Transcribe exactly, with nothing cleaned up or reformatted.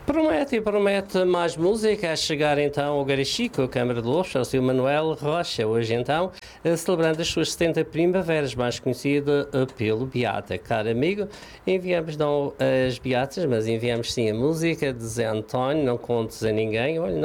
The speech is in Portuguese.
Promete e promete mais música a chegar então ao Garichico, Câmara de Lobos, ao seu Manuel Rocha, hoje então, eh, celebrando as suas setenta primaveras, mais conhecida eh, pelo Beata. Caro amigo, enviamos não as Beatas, mas enviamos sim a música de Zé António, não contes a ninguém, olha,